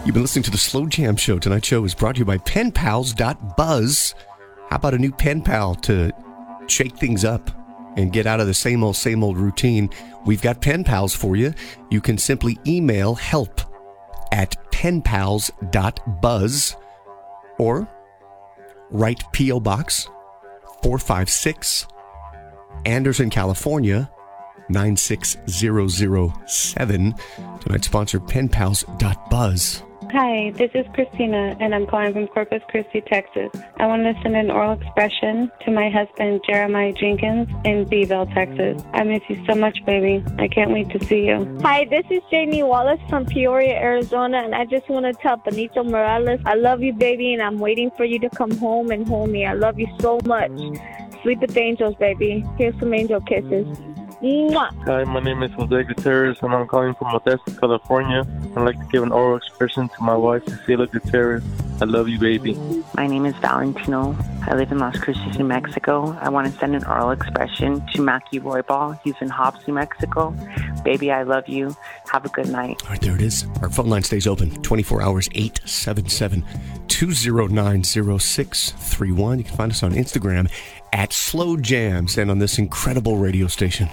You've been listening to the Slow Jam Show. Tonight's show is brought to you by penpals.buzz. How about a new pen pal to shake things up and get out of the same old routine? We've got pen pals for you. You can simply email help@penpals.buzz or write P.O. Box 456, Anderson, California, 96007. Tonight's sponsor, penpals.buzz. Hi, this is Christina, and I'm calling from Corpus Christi, Texas. I want to send an oral expression to my husband, Jeremiah Jenkins, in Beeville, Texas. I miss you so much, baby. I can't wait to see you. Hi, this is Jamie Wallace from Peoria, Arizona, and I just want to tell Benito Morales, I love you, baby, and I'm waiting for you to come home and hold me. I love you so much. Sleep with angels, baby. Here's some angel kisses. Mwah. Hi, my name is Jose Gutierrez, and I'm calling from Modesto, California. I'd like to give an oral expression to my wife, Cecilia Gutierrez. I love you, baby. My name is Valentino. I live in Las Cruces, New Mexico. I want to send an oral expression to Mackie Roybal. He's in Hobbs, New Mexico. Baby, I love you. Have a good night. All right, there it is. Our phone line stays open 24 hours, 877-209-0631. You can find us on Instagram at Slow Jams and on this incredible radio station.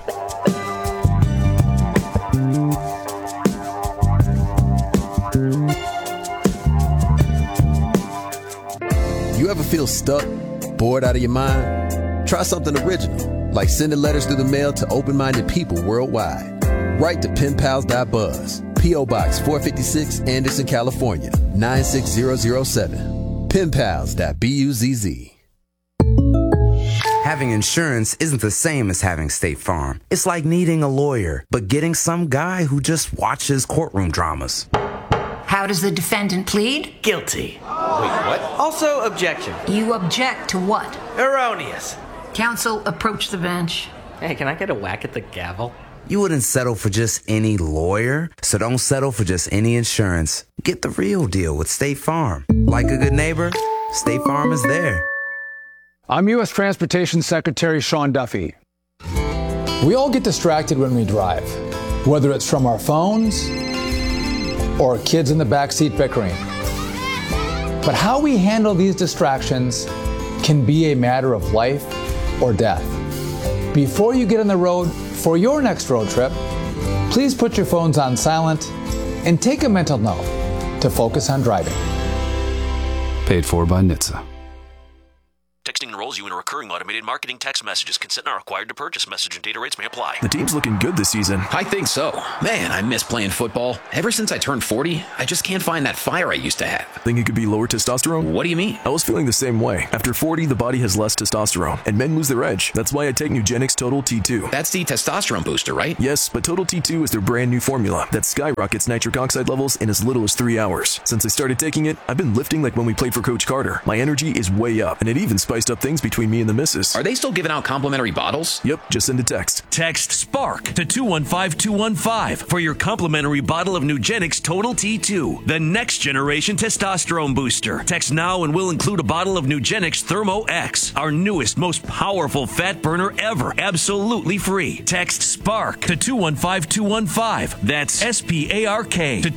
You ever feel stuck, bored out of your mind? Try something original, like sending letters through the mail to open-minded people worldwide. Write to penpals.buzz, P.O. Box 456, Anderson, California, 96007. penpals.buzz. Having insurance isn't the same as having State Farm. It's like needing a lawyer, but getting some guy who just watches courtroom dramas. How does the defendant plead? Guilty. Wait, what? Also, objection. You object to what? Erroneous. Counsel, approach the bench. Hey, can I get a whack at the gavel? You wouldn't settle for just any lawyer, so don't settle for just any insurance. Get the real deal with State Farm. Like a good neighbor, State Farm is there. I'm U.S. Transportation Secretary Sean Duffy. We all get distracted when we drive, whether it's from our phones or kids in the backseat bickering. But how we handle these distractions can be a matter of life or death. Before you get on the road for your next road trip, please put your phones on silent and take a mental note to focus on driving. Paid for by NHTSA. Texting enrolls you in a recurring automated marketing text messages. Consent not required to purchase. Message and data rates may apply. The team's looking good this season. I think so. Man, I miss playing football. Ever since I turned 40, I just can't find that fire I used to have. Think it could be lower testosterone? What do you mean? I was feeling the same way. After 40, the body has less testosterone, and men lose their edge. That's why I take Nugenix Total T2. That's the testosterone booster, right? Yes, but Total T2 is their brand new formula that skyrockets nitric oxide levels in as little as 3 hours. Since I started taking it, I've been lifting like when we played for Coach Carter. My energy is way up, and it even spiced up things between me and the missus. Are they still giving out complimentary bottles? Yep, just send a text. Text SPARK to 215-215 for your complimentary bottle of Nugenix Total T2, the next generation testosterone booster. Text now and we'll include a bottle of Nugenix Thermo X, our newest, most powerful fat burner ever, absolutely free. Text SPARK to 215-215. That's SPARK to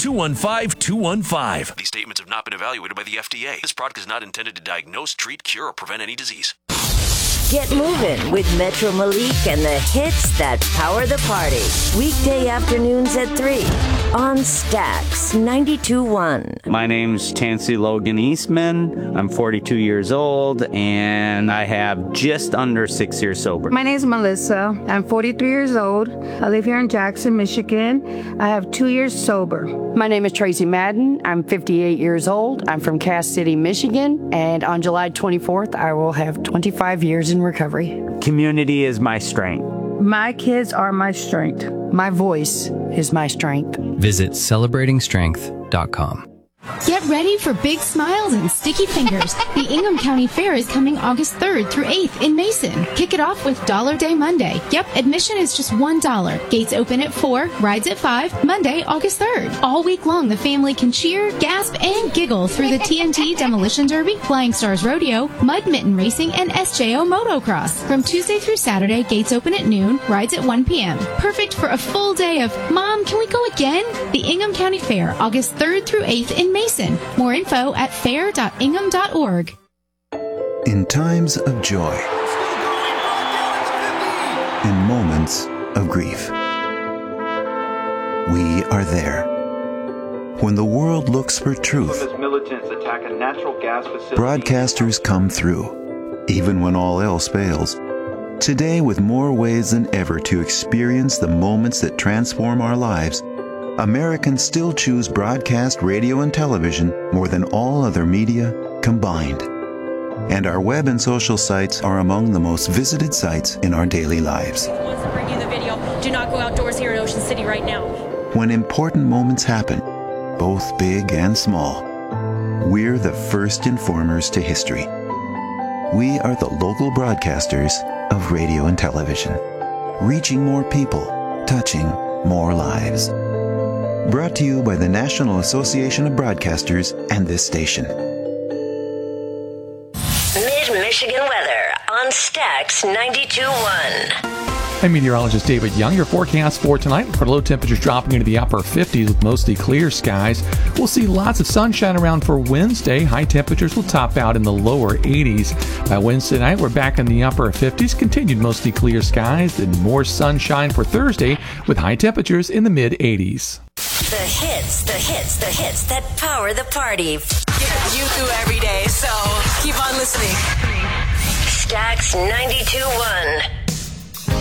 215-215. These statements have not been evaluated by the FDA. This product is not intended to diagnose, treat, cure, or prevent any disease. Get moving with Metro Malik and the hits that power the party. Weekday afternoons at 3 on Stax 92.1. My name's Tansy Logan Eastman. I'm 42 years old, and I have just under 6 years sober. My name's Melissa. I'm 43 years old. I live here in Jackson, Michigan. I have 2 years sober. My name is Tracy Madden. I'm 58 years old. I'm from Cass City, Michigan, and on July 24th, I will have 25 years in recovery. Community is my strength. My kids are my strength. My voice is my strength. Visit celebratingstrength.com. Get ready for big smiles and sticky fingers. The Ingham County Fair is coming August 3rd through 8th in Mason. Kick it off with Dollar Day Monday. Yep, admission is just $1. Gates open at 4, rides at 5, Monday, August 3rd. All week long, the family can cheer, gasp, and giggle through the TNT Demolition Derby, Flying Stars Rodeo, Mud Mitten Racing, and SJO Motocross. From Tuesday through Saturday, gates open at noon, rides at 1 p.m. Perfect for a full day of, Mom, can we go again? The Ingham County Fair, August 3rd through 8th in in Mason. More info at fair.ingham.org. In times of joy, in moments of grief, we are there. When the world looks for truth, broadcasters come through, even when all else fails. Today, with more ways than ever to experience the moments that transform our lives, Americans still choose broadcast radio and television more than all other media combined. And our web and social sites are among the most visited sites in our daily lives. Wants to bring you the video. Do not go outdoors here in Ocean City right now. When important moments happen, both big and small, we're the first informers to history. We are the local broadcasters of radio and television, reaching more people, touching more lives. Brought to you by the National Association of Broadcasters and this station. Mid-Michigan weather on Stax 92.1. I'm meteorologist David Young. Your forecast for tonight for low temperatures dropping into the upper 50s with mostly clear skies. We'll see lots of sunshine around for Wednesday. High temperatures will top out in the lower 80s. By Wednesday night, we're back in the upper 50s. Continued mostly clear skies and more sunshine for Thursday with high temperatures in the mid 80s. The hits that power the party. Get you through every day, so keep on listening. Stax 92.1.